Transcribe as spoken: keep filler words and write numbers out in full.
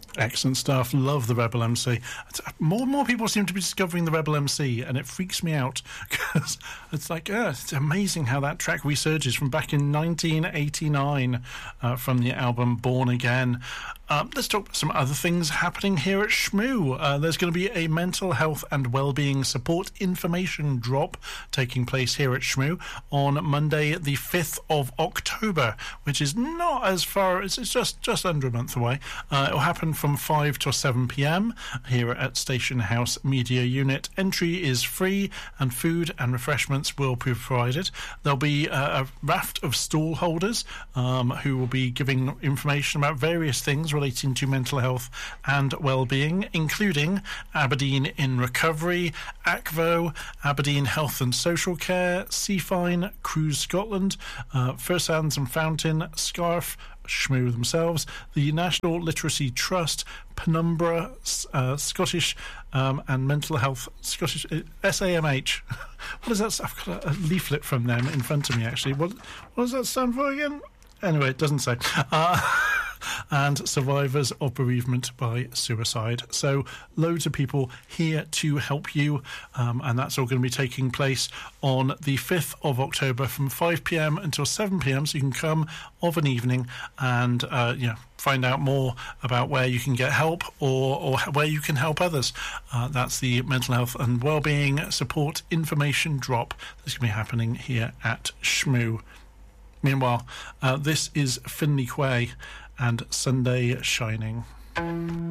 Excellent stuff. Love the Rebel M C. It's, more and more people seem to be discovering the Rebel M C, and it freaks me out because it's like, uh, it's amazing how that track resurges from back in nineteen eighty-nine uh, from the album Born Again. Um, let's talk about some other things happening here at Shmoo. Uh, there's going to be a mental health and wellbeing support information drop taking place here at Shmoo on Monday, the fifth of October, which is not as far, it's, it's just, just under a month away. Uh, it will happen from five to seven p.m. here at Station House Media Unit. Entry is free and food and refreshments will be provided. There'll be uh, a raft of stall holders um, who will be giving information about various things relating to mental health and well-being, including Aberdeen in Recovery, A C V O, Aberdeen Health and Social Care, Seafine, Cruise Scotland, uh, First Hands and Fountain, Scarf, Shmoo themselves, the National Literacy Trust, Penumbra, uh, Scottish um, and Mental Health, Scottish uh, S A M H. What is that? I've got a, a leaflet from them in front of me, actually. What, what does that stand for again? Anyway, it doesn't say. Uh, and survivors of bereavement by suicide. So loads of people here to help you, um, and that's all going to be taking place on the fifth of October from five p.m. until seven p.m. So you can come of an evening and uh, you know, find out more about where you can get help or, or where you can help others. Uh, that's the mental health and wellbeing support information drop that's going to be happening here at Shmoo. Meanwhile, uh, this is Finley Quay and Sunday Shining.